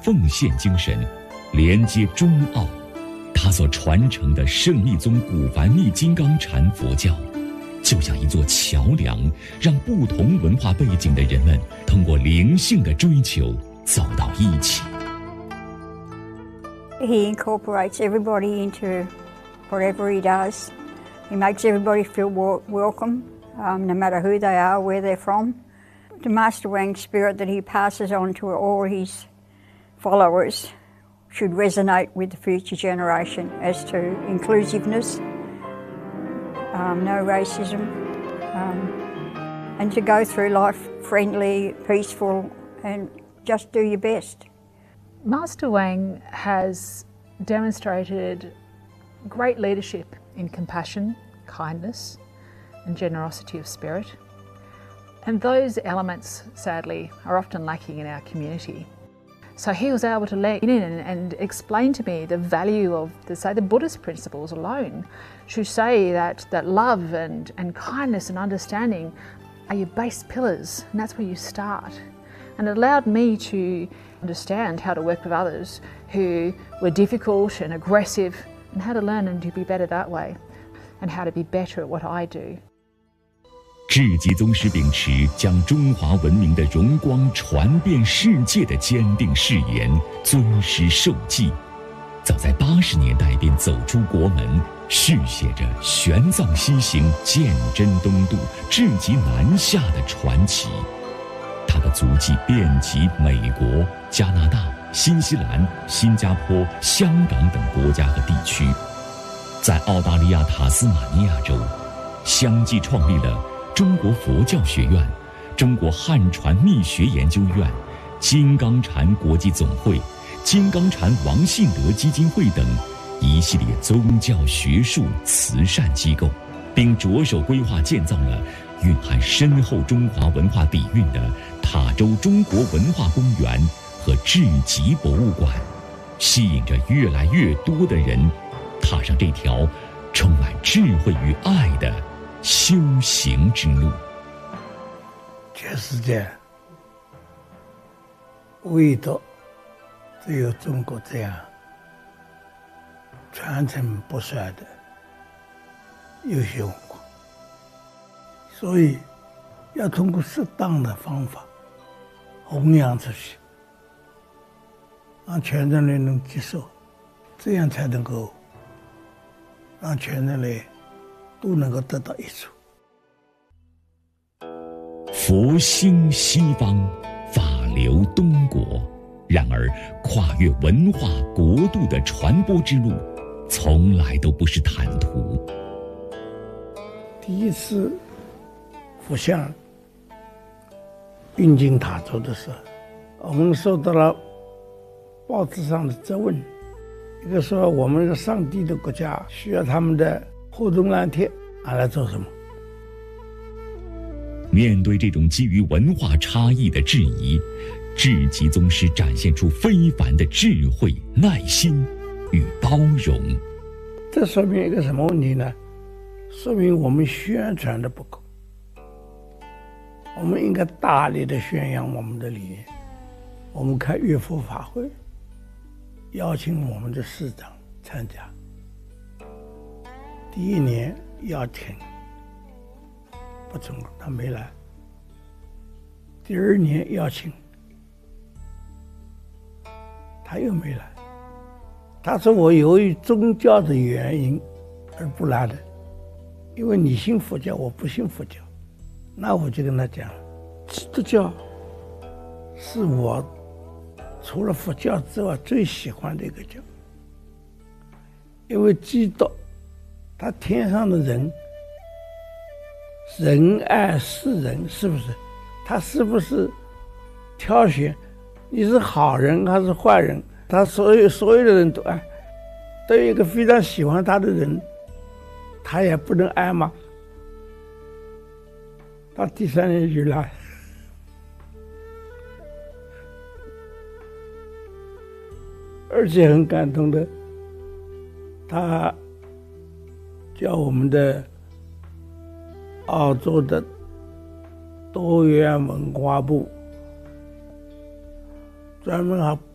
奉献精神，连接中澳。他所传承的圣密宗古梵密金刚禅佛教，就像一座桥梁，让不同文化背景的人们通过灵性的追求走到一起。 He incorporates everybody into whatever he does. He makes everybody feel welcome, no matter who they are, where they're from. The Master Wang spirit that he passes on to all his followers should resonate with the future generation as to inclusiveness, no racism, and to go through life friendly, peaceful, and just do your best. Master Wang has demonstrated great leadership in compassion, kindness, and generosity of spirit. And those elements, sadly, are often lacking in our community. So he was able to lean in and explain to me the value of, the Buddhist principles alone, to say that love and kindness and understanding are your base pillars, and that's where you start. And it allowed me to understand how to work with others who were difficult and aggressive, and how to learn and to be better that way, and how to be better at what I do. 智吉宗师秉持将中华文明的荣光传遍世界的坚定誓言，尊师受记。早在80年代便走出国门，续写着玄奘西行、鉴真东渡、智吉南下的传奇。他的足迹遍及美国、加拿大、新西兰、新加坡、香港等国家和地区。在澳大利亚塔斯马尼亚州，相继创立了中国佛教学院、中国汉传密学研究院、金刚禅国际总会、金刚禅王信德基金会等一系列宗教学术慈善机构，并着手规划建造了蕴含深厚中华文化底蕴的塔州中国文化公园和智吉博物馆，吸引着越来越多的人踏上这条充满智慧与爱的修行之路。 全世界唯独只有中国这样传承不衰的优秀文化，所以要通过适当的方法弘扬出去，让全人类能接受，这样才能够让全人类都能够得到益处。 佛兴西方，法流东国。然而，跨越文化国度的传播之路，从来都不是坦途。 第一次佛像运进塔州的时候，我们受到了报纸上的质问，一个说我们是上帝的国家，需要他们的护宗蓝贴拿来做什么？ 面对这种基于文化差异的质疑，智吉宗师展现出非凡的智慧、耐心与包容。 这说明一个什么问题呢？说明我们宣传的不够。我们应该大力的宣扬我们的理念。我们开乐佛法会，邀请我们的市长参加。第一年邀请不成功，他没来。第二年邀请，他又没来。他说我由于宗教的原因而不来的，因为你信佛教，我不信佛教。那我就跟他讲，基督教是我除了佛教之外最喜欢的一个教，因为基督他天上的人仁爱世人，是不是？他是不是挑选你是好人还是坏人？他所有的人都爱，对一个非常喜欢他的人，他也不能爱吗？他第3年就来，而且很感动的，他叫我们的澳洲的多元文化部专门还